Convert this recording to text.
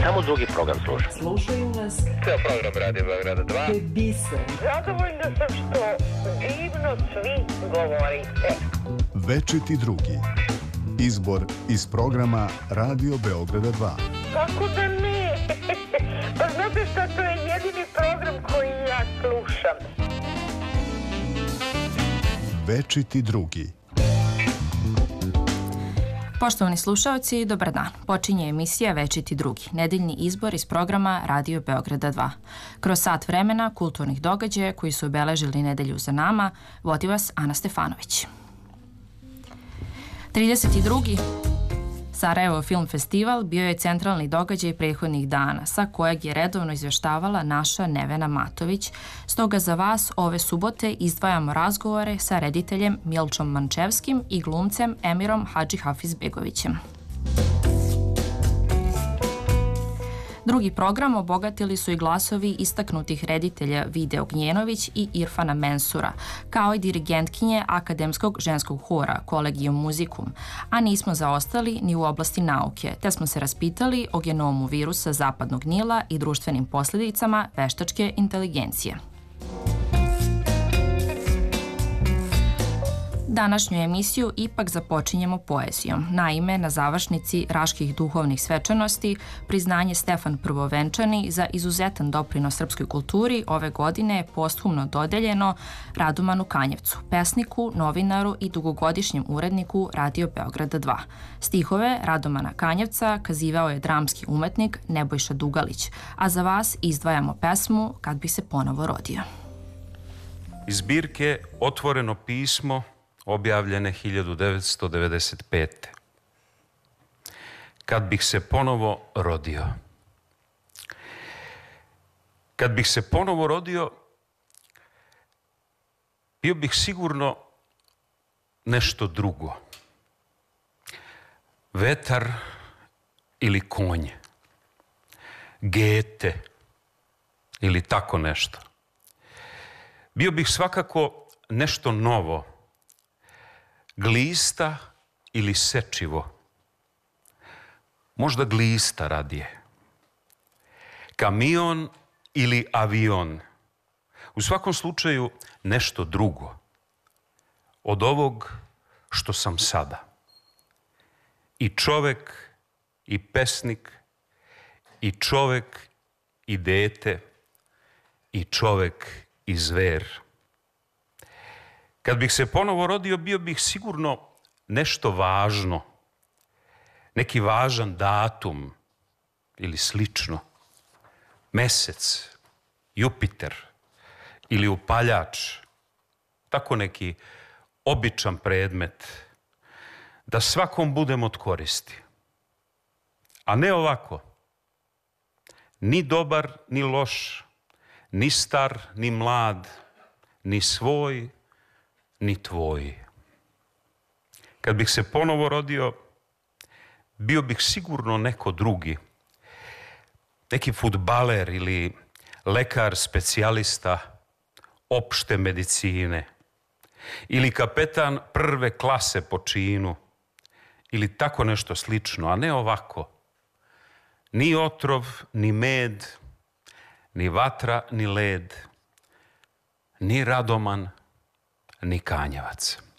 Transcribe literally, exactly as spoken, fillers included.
Samo drugi program slušam. Slušaju nas. Ceo program Radio Beograda dva. To je biser. Zadovoljna sam što divno svi govorite. Večiti drugi. Izbor iz programa Radio Beograda dva. Kako da ne? Pa znate šta, to je jedini program koji ja slušam. Večiti drugi. Poštovani slušaoci, dobar dan. Počinje emisija Večiti drugi, nedeljni izbor iz programa Radio Beograda dva. Kroz sat vremena kulturnih događaja koji su obeležili nedelju za nama, vodi vas Ana Stefanović. trideset drugi Sarajevo Film Festival bio je centralni događaj prethodnih dana, sa kojeg je redovno izveštavala naša Nevena Matović. Stoga za vas ove subote izdvajamo razgovore sa rediteljem Milčom Mančevskim i glumcem Emirom Hadžihafizbegovićem. Drugi program obogatili su i glasovi istaknutih reditelja Vide Ognjenović i Irfana Mensura, kao i dirigentkinje Akademskog ženskog hora Collegium Musicum, a nismo zaostali ni u oblasti nauke, te smo se raspitali o genomu virusa Zapadnog Nila i društvenim posljedicama veštačke inteligencije. Današnju emisiju ipak započinjemo poezijom. Naime, na završnici Raških duhovnih svečanosti priznanje Stefan Prvovenčani za izuzetan doprinos srpskoj kulturi ove godine je posthumno dodeljeno Radomanu Kanjevcu, pesniku, novinaru i dugogodišnjem uredniku Radio Beograda dva. Stihove Radomana Kanjevca kazivao je dramski umetnik Nebojša Dugalić, a za vas izdvajamo pesmu Kad bi se ponovo rodio. Iz zbirke Otvoreno pismo, objavljene hiljadu devetsto devedeset pete. Kad bih se ponovo rodio. Kad bih se ponovo rodio, bio bih sigurno nešto drugo. Vetar ili konj. Gete ili tako nešto. Bio bih svakako nešto novo. Glista ili sečivo. Možda glista radije. Kamion ili avion. U svakom slučaju nešto drugo. Od ovog što sam sada. I čovek, i pesnik, i čovek, i dete, i čovek, i zver. Kad bih se ponovo rodio, bio bih sigurno nešto važno, neki važan datum ili slično. Mesec, Jupiter ili upaljač, tako neki običan predmet, da svakom budem od koristi. A ne ovako, ni dobar, ni loš, ni star, ni mlad, ni svoj, ni tvoj. Kad bih se ponovo rodio, bio bih sigurno neko drugi. Neki fudbaler ili lekar specijalista opšte medicine. Ili kapetan prve klase po činu. Ili tako nešto slično, a ne ovako. Ni otrov, ni med, ni vatra, ni led, ni Radoman, ni Kanjevac.